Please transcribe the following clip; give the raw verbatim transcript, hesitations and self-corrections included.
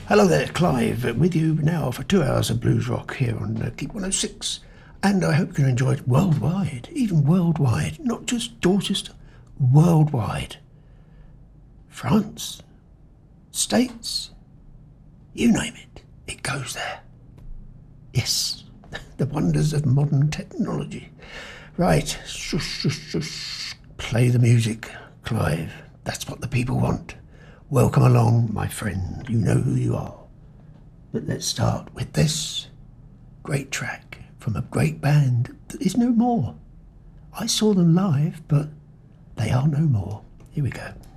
Hello there, Clive, with you now for two hours of blues rock here on uh, Keep one oh six. And I hope you can enjoy it worldwide, even worldwide, not just Dorchester, worldwide. France, States, you name it, it goes there. Yes, the wonders of modern technology. Right, shush, shush, shush. Play the music, Clive. That's what the people want. Welcome along, my friend. You know who you are. But let's start with this great track from a great band that is no more. I saw them live, but they are no more. Here we go.